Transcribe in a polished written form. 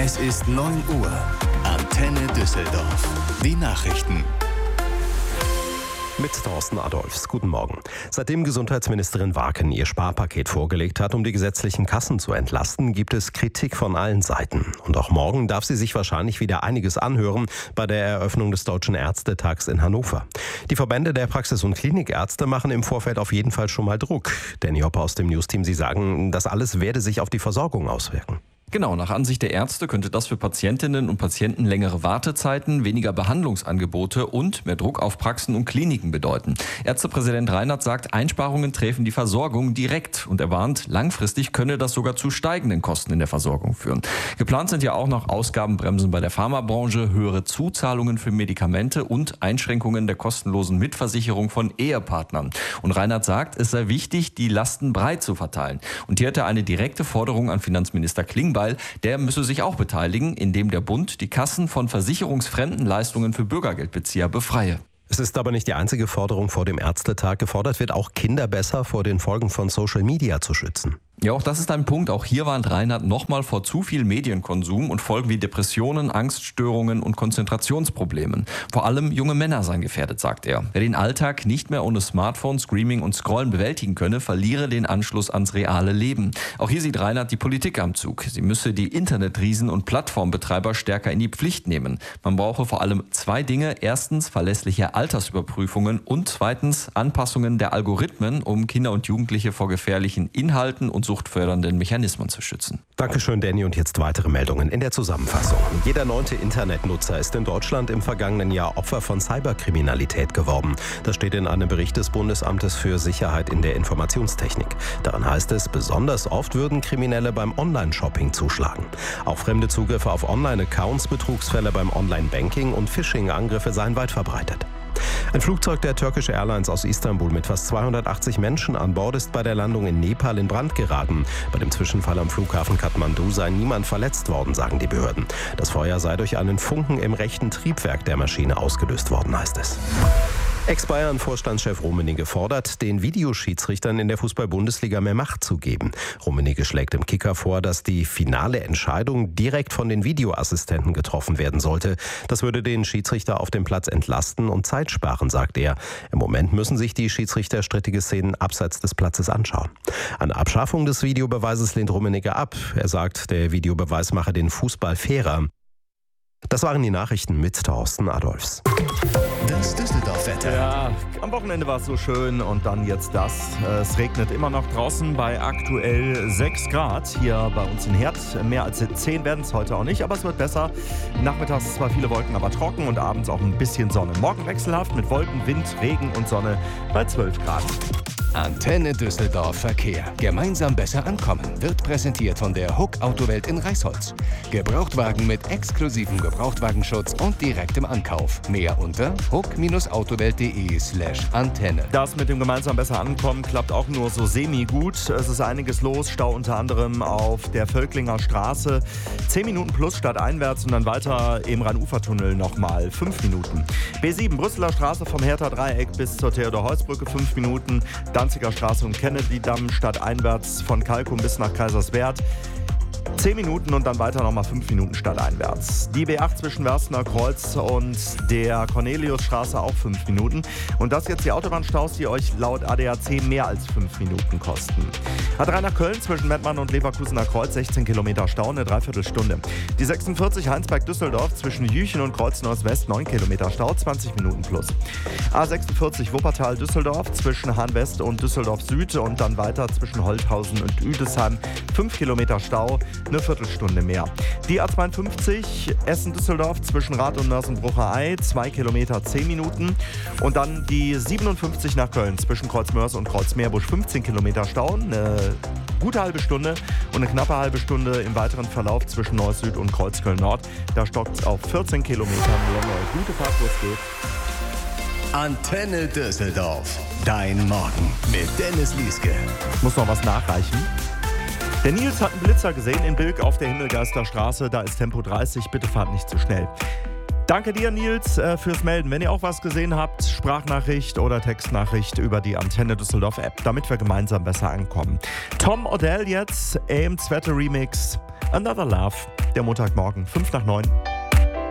Es ist 9 Uhr. Antenne Düsseldorf. Die Nachrichten. Mit Thorsten Adolfs. Guten Morgen. Seitdem Gesundheitsministerin Waken ihr Sparpaket vorgelegt hat, um die gesetzlichen Kassen zu entlasten, gibt es Kritik von allen Seiten. Und auch morgen darf sie sich wahrscheinlich wieder einiges anhören bei der Eröffnung des Deutschen Ärztetags in Hannover. Die Verbände der Praxis- und Klinikärzte machen im Vorfeld auf jeden Fall schon mal Druck. Danny Hopper aus dem News-Team, Sie sagen, das alles werde sich auf die Versorgung auswirken. Genau, nach Ansicht der Ärzte könnte das für Patientinnen und Patienten längere Wartezeiten, weniger Behandlungsangebote und mehr Druck auf Praxen und Kliniken bedeuten. Ärztepräsident Reinhardt sagt, Einsparungen treffen die Versorgung direkt und er warnt, langfristig könne das sogar zu steigenden Kosten in der Versorgung führen. Geplant sind ja auch noch Ausgabenbremsen bei der Pharmabranche, höhere Zuzahlungen für Medikamente und Einschränkungen der kostenlosen Mitversicherung von Ehepartnern. Und Reinhardt sagt, es sei wichtig, die Lasten breit zu verteilen. Und hier hat er eine direkte Forderung an Finanzminister Klingbeil. Der müsse sich auch beteiligen, indem der Bund die Kassen von versicherungsfremden Leistungen für Bürgergeldbezieher befreie. Es ist aber nicht die einzige Forderung vor dem Ärztetag. Gefordert wird auch, Kinder besser vor den Folgen von Social Media zu schützen. Ja, auch das ist ein Punkt. Auch hier warnt Reinhardt nochmal vor zu viel Medienkonsum und Folgen wie Depressionen, Angststörungen und Konzentrationsproblemen. Vor allem junge Männer seien gefährdet, sagt er. Wer den Alltag nicht mehr ohne Smartphone, Streaming und Scrollen bewältigen könne, verliere den Anschluss ans reale Leben. Auch hier sieht Reinhardt die Politik am Zug. Sie müsse die Internetriesen und Plattformbetreiber stärker in die Pflicht nehmen. Man brauche vor allem 2 Dinge. Erstens verlässliche Altersüberprüfungen und zweitens Anpassungen der Algorithmen, um Kinder und Jugendliche vor gefährlichen Inhalten und suchtfördernden Mechanismen zu schützen. Dankeschön, Danny. Und jetzt weitere Meldungen in der Zusammenfassung. Jeder 9. Internetnutzer ist in Deutschland im vergangenen Jahr Opfer von Cyberkriminalität geworden. Das steht in einem Bericht des Bundesamtes für Sicherheit in der Informationstechnik. Darin heißt es, besonders oft würden Kriminelle beim Online-Shopping zuschlagen. Auch fremde Zugriffe auf Online-Accounts, Betrugsfälle beim Online-Banking und Phishing-Angriffe seien weit verbreitet. Ein Flugzeug der Turkish Airlines aus Istanbul mit fast 280 Menschen an Bord ist bei der Landung in Nepal in Brand geraten. Bei dem Zwischenfall am Flughafen Kathmandu sei niemand verletzt worden, sagen die Behörden. Das Feuer sei durch einen Funken im rechten Triebwerk der Maschine ausgelöst worden, heißt es. Ex-Bayern-Vorstandschef Rummenigge fordert, den Videoschiedsrichtern in der Fußball-Bundesliga mehr Macht zu geben. Rummenigge schlägt im Kicker vor, dass die finale Entscheidung direkt von den Videoassistenten getroffen werden sollte. Das würde den Schiedsrichter auf dem Platz entlasten und Zeit sparen, sagt er. Im Moment müssen sich die Schiedsrichter strittige Szenen abseits des Platzes anschauen. Eine Abschaffung des Videobeweises lehnt Rummenigge ab. Er sagt, der Videobeweis mache den Fußball fairer. Das waren die Nachrichten mit Thorsten Adolfs. Das Düsseldorf-Wetter. Ja, am Wochenende war es so schön und dann jetzt das. Es regnet immer noch draußen bei aktuell 6 Grad. Hier bei uns in Herd. Mehr als 10 werden es heute auch nicht, aber es wird besser. Nachmittags zwar viele Wolken, aber trocken und abends auch ein bisschen Sonne. Morgen wechselhaft mit Wolken, Wind, Regen und Sonne bei 12 Grad. Antenne Düsseldorf Verkehr. Gemeinsam besser ankommen. Wird präsentiert von der Huck Autowelt in Reisholz. Gebrauchtwagen mit exklusivem Gebrauchtwagenschutz und direktem Ankauf. Mehr unter huck-autowelt.de/Antenne. Das mit dem gemeinsam besser ankommen klappt auch nur so semi-gut. Es ist einiges los. Stau unter anderem auf der Völklinger Straße. 10 Minuten plus stadteinwärts und dann weiter im Rhein-Ufer-Tunnel nochmal 5 Minuten. B7 Brüsseler Straße vom Hertha-Dreieck bis zur Theodor-Heuss-Brücke 5 Minuten. Danziger Straße und Kennedy-Damm stadteinwärts von Kalkum bis nach Kaiserswerth. 10 Minuten und dann weiter nochmal 5 Minuten stadteinwärts. Die B8 zwischen Werstener Kreuz und der Corneliusstraße auch 5 Minuten. Und das jetzt die Autobahnstaus, die euch laut ADAC mehr als 5 Minuten kosten. A3 nach Köln zwischen Mettmann und Leverkusener Kreuz 16 Kilometer Stau, eine Dreiviertelstunde. Die 46 Heinsberg-Düsseldorf zwischen Jüchen und Kreuz-Nord-West 9 Kilometer Stau, 20 Minuten plus. A46 Wuppertal-Düsseldorf zwischen Hahn-West und Düsseldorf-Süd und dann weiter zwischen Holthausen und Üdesheim 5 Kilometer Stau, eine Viertelstunde mehr. Die A52 Essen-Düsseldorf zwischen Rath und Mörsen-Brucher Ei 2 Kilometer 10 Minuten. Und dann die 57 nach Köln zwischen Kreuzmörs und Kreuzmeerbusch 15 Kilometer Stau, eine gute halbe Stunde und eine knappe halbe Stunde im weiteren Verlauf zwischen Neuss Süd und Kreuzköln Nord. Da stockt es auf 14 Kilometer mehr. Gute Fahrt, wo es geht. Antenne Düsseldorf. Dein Morgen mit Dennis Lieske. Ich muss noch was nachreichen. Der Nils hat einen Blitzer gesehen in Bilk auf der Himmelgeisterstraße. Da ist Tempo 30. Bitte fahrt nicht zu schnell. Danke dir, Nils, fürs Melden. Wenn ihr auch was gesehen habt, Sprachnachricht oder Textnachricht über die Antenne Düsseldorf App, damit wir gemeinsam besser ankommen. Tom Odell jetzt, AM Sweater Remix, Another Love. der Montagmorgen, 5 nach 9.